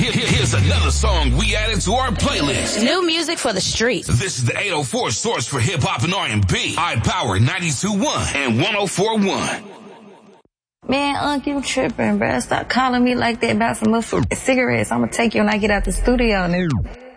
Here's another song we added to our playlist. New music for the streets. This is the 804 source for hip hop and R&B. iPower 92.1 and 104.1. Man, Unc, you tripping, bruh. Stop calling me like that about some motherfucking cigarettes. I'm gonna take you when I get out the studio, nigga.